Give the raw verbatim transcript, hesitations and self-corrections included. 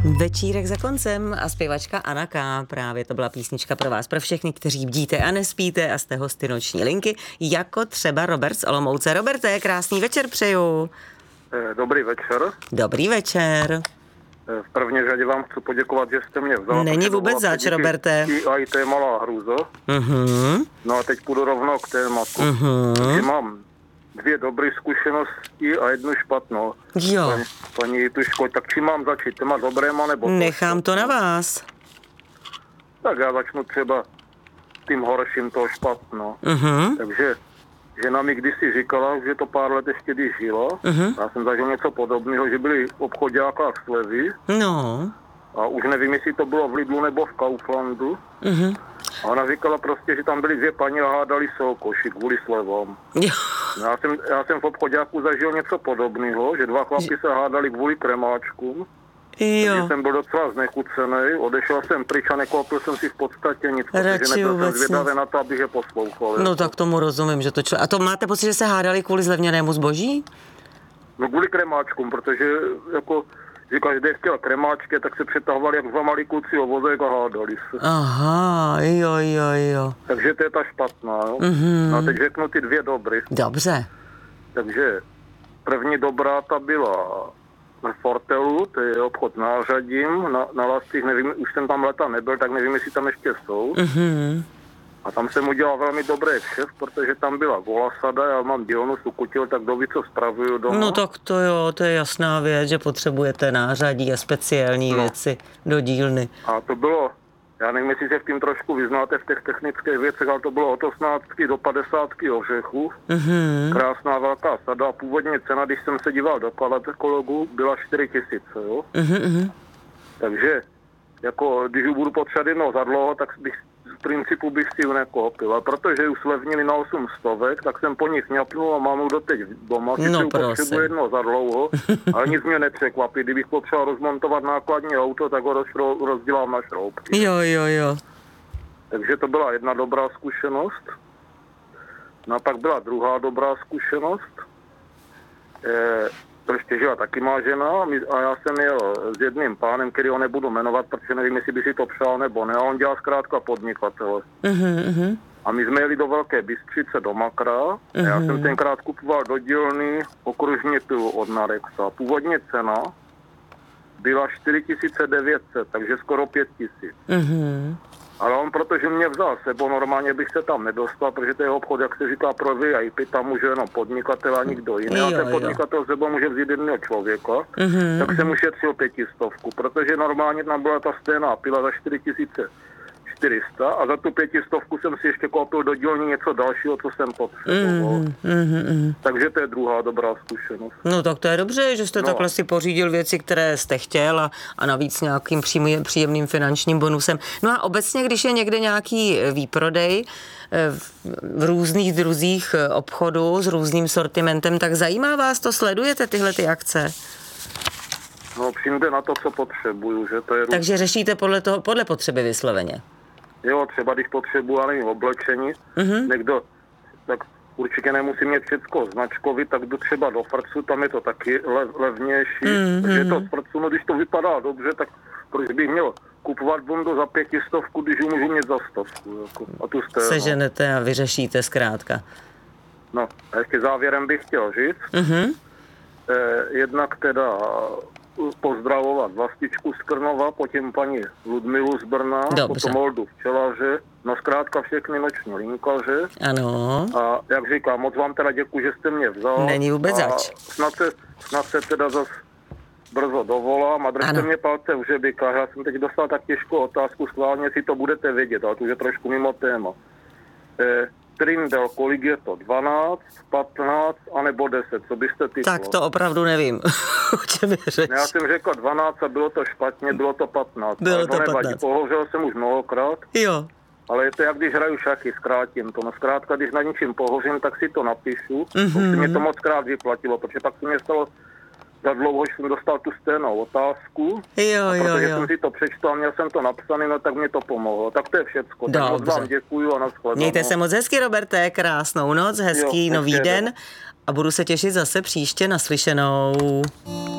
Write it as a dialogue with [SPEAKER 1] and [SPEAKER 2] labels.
[SPEAKER 1] Večírek za koncem a zpěvačka Anna K. Právě to byla písnička pro vás, pro všechny, kteří bdíte a nespíte a jste hosty noční linky, jako třeba Robert z Olomouce. Roberte, krásný večer přeju.
[SPEAKER 2] Dobrý večer.
[SPEAKER 1] Dobrý večer.
[SPEAKER 2] V první řadě vám chci poděkovat, že jste mě vzal.
[SPEAKER 1] Není vůbec zač, Roberte.
[SPEAKER 2] A i to je malá hrůza.
[SPEAKER 1] Uh-huh.
[SPEAKER 2] No a teď půjdu rovnou k tématu.
[SPEAKER 1] Uh-huh.
[SPEAKER 2] Mám dvě dobré zkušenosti a jednu špatnou.
[SPEAKER 1] Jo.
[SPEAKER 2] Paní, paní Tuško, tak čím mám začít? Těma dobréma nebo to?
[SPEAKER 1] Nechám to na vás.
[SPEAKER 2] Tak já začnu třeba tím horším, toho špatno.
[SPEAKER 1] Uh-huh.
[SPEAKER 2] Takže žena mi kdysi říkala, že to pár let ještě když žila.
[SPEAKER 1] Uh-huh.
[SPEAKER 2] Já jsem zažil něco podobného, že byli v obchoďákách slevy.
[SPEAKER 1] No.
[SPEAKER 2] A už nevím, jestli to bylo v Lidlu nebo v Kauflandu.
[SPEAKER 1] Uh-huh.
[SPEAKER 2] A ona říkala prostě, že tam byly dvě paní a hádali se o koši kvůli slevám.
[SPEAKER 1] Jo.
[SPEAKER 2] Já jsem, já jsem v obchoďáku zažil něco podobného, že dva chlapi se hádali kvůli kremáčkům.
[SPEAKER 1] Jo.
[SPEAKER 2] Takže jsem byl docela znechucený, odešel jsem pryč a nekoupil jsem si v podstatě nic,
[SPEAKER 1] Radši
[SPEAKER 2] protože nebyl jsem
[SPEAKER 1] vůbec
[SPEAKER 2] zvědavý na to, abych je poslouchal.
[SPEAKER 1] No tak tomu rozumím, že to člo... A to máte pocit, že se hádali kvůli zlevněnému zboží?
[SPEAKER 2] No kvůli kremáčkům, protože jako, že každý chtěl kremáčky, tak se přetahovali jak dva malí kluci o vozek a hádali se.
[SPEAKER 1] Aha, jo, jo, jo.
[SPEAKER 2] Takže to je ta špatná, jo.
[SPEAKER 1] Mhm.
[SPEAKER 2] No a teď řeknu ty dvě dobrý.
[SPEAKER 1] Dobře.
[SPEAKER 2] Takže první dobrá ta byla v Fortelu, to je obchod nářadím, na, na Lastích, nevím, už jsem tam leta nebyl, tak nevím, jestli tam ještě jsou.
[SPEAKER 1] Mhm.
[SPEAKER 2] A tam jsem udělal velmi dobrý šef, protože tam byla volasada, já mám dílnu Sukutil, tak kdo ví, co spravuju doma.
[SPEAKER 1] No tak to jo, to je jasná věc, že potřebujete nářadí a speciální
[SPEAKER 2] No.
[SPEAKER 1] věci do dílny.
[SPEAKER 2] A to bylo, já nevím, jestli se v tím trošku vyznáte v těch technických věcech, ale to bylo od osmnáctky do padesátky ořechů.
[SPEAKER 1] Mhm.
[SPEAKER 2] Krásná velká sada a původně cena, když jsem se díval do katalogu, byla čtyři tisíce, jo.
[SPEAKER 1] Mhm, mhm.
[SPEAKER 2] Takže, jako, když ji budu potřebovat jednou za dlouho, tak bych z principu bych si ji nekoupil. A protože ji slevnili na osm stovek, tak jsem po nich ňapnul a mám ji doteď doma.
[SPEAKER 1] No,
[SPEAKER 2] Sice ji
[SPEAKER 1] prosím.
[SPEAKER 2] potřebuji jednou za dlouho, ale nic mě nepřekvapí. Kdybych potřeboval rozmontovat nákladní auto, tak ho rozšro- rozdělám na šroubky.
[SPEAKER 1] Jo, jo, jo.
[SPEAKER 2] Takže to byla jedna dobrá zkušenost. No a pak byla druhá dobrá zkušenost. E, to ještě žila taky má žena a já jsem jel s jedným pánem, který ho nebudu jmenovat, protože nevím, jestli by si to přál nebo ne. A on dělal zkrátka podnikatele.
[SPEAKER 1] Mhm, mhm.
[SPEAKER 2] A my jsme jeli do Velké Bystřice, do Makra. A já jsem tenkrát kupoval do dílny okružní pilu od Narexa. Původně cena byla čtyři tisíce devět set, takže skoro pět tisíc.
[SPEAKER 1] Mhm.
[SPEAKER 2] Ale on, protože mě vzal sebou, normálně bych se tam nedostal, protože to je obchod, jak se říká, pro V I P, tam může jenom podnikatel a nikdo jiný.
[SPEAKER 1] Jo,
[SPEAKER 2] A ten
[SPEAKER 1] jo.
[SPEAKER 2] podnikatel sebou může vzít jednoho člověka,
[SPEAKER 1] Mhm.
[SPEAKER 2] tak jsem ušetřil pětistovku, protože normálně tam byla ta stejná pila za čtyři tisíce čtyři sta a za tu pětistovku jsem si ještě koupil do dílny něco dalšího, co jsem potřeboval.
[SPEAKER 1] Mhm, mhm, mhm.
[SPEAKER 2] Takže to je druhá dobrá zkušenost.
[SPEAKER 1] No tak to je dobře, že jste
[SPEAKER 2] No.
[SPEAKER 1] takhle si pořídil věci, které jste chtěl a, a navíc nějakým příjemným, příjemným finančním bonusem. No a obecně, když je někde nějaký výprodej eh, v, v různých druzích eh, obchodu s různým sortimentem, tak zajímá vás to? Sledujete tyhle ty akce?
[SPEAKER 2] No přijde na to, co potřebuju, že to je... růz-
[SPEAKER 1] Takže řešíte podle toho, podle potřeby vysloveně.
[SPEAKER 2] Jo, třeba když potřebuji, já nevím, oblečení,
[SPEAKER 1] Mhm.
[SPEAKER 2] někdo, tak určitě nemusí mít všecko značkový, tak jdu třeba do Frcu, tam je to taky lev, levnější,
[SPEAKER 1] Mhm.
[SPEAKER 2] takže to z Frcu, no když to vypadá dobře, tak proč bych měl kupovat bundu za pětistovku, když ji můžu mít za stovku, jako, a tu stejnou.
[SPEAKER 1] Seženete a vyřešíte zkrátka.
[SPEAKER 2] No, a ještě závěrem bych chtěl říct,
[SPEAKER 1] Mhm.
[SPEAKER 2] eh, jednak teda pozdravovat Vlastičku z Krnova, potom paní Ludmilu z Brna,
[SPEAKER 1] Dobře.
[SPEAKER 2] potom Oldu Včelaře, no zkrátka všechny noční linkaře.
[SPEAKER 1] Ano.
[SPEAKER 2] A jak říkám, moc vám teda děkuji, že jste mě vzal.
[SPEAKER 1] Není vůbec
[SPEAKER 2] a
[SPEAKER 1] zač.
[SPEAKER 2] Snad se, snad se teda zas brzo dovolám a držte
[SPEAKER 1] Ano.
[SPEAKER 2] mě palce v hřebikách. Já jsem teď dostal tak těžkou otázku, schválně si to budete vědět, ale to už je trošku mimo téma. Eh, Trindel, kolik je to? dvanáct, patnáct, anebo deset? Co byste typlo?
[SPEAKER 1] Tak to opravdu nevím, o čem je řeč.
[SPEAKER 2] Ne, já jsem řekl dvanáct a bylo to špatně, bylo to patnáct.
[SPEAKER 1] Bylo
[SPEAKER 2] Ale
[SPEAKER 1] to
[SPEAKER 2] nevadí,
[SPEAKER 1] patnáct.
[SPEAKER 2] Pohořel jsem už mnohokrát,
[SPEAKER 1] Jo.
[SPEAKER 2] ale je to jak když hraju šachy, zkrátím to. No zkrátka, když na něčím pohořím, tak si to napíšu.
[SPEAKER 1] Mhm.
[SPEAKER 2] Mm-hmm. Už se mě to moc krát vyplatilo, protože pak se mě stalo za dlouho, že jsem dostal tu stejnou otázku.
[SPEAKER 1] Jo,
[SPEAKER 2] a
[SPEAKER 1] jo,
[SPEAKER 2] protože
[SPEAKER 1] jo.
[SPEAKER 2] jsem si to přečtal a měl jsem to napsané, no tak mě to pomohlo. Tak to je všecko. Tak moc
[SPEAKER 1] Dobře.
[SPEAKER 2] vám děkuju a nashledanou.
[SPEAKER 1] Mějte se moc hezky, Roberte, krásnou noc, hezký
[SPEAKER 2] Jo,
[SPEAKER 1] nový
[SPEAKER 2] hezké
[SPEAKER 1] den
[SPEAKER 2] den.
[SPEAKER 1] a budu se těšit zase příště naslyšenou.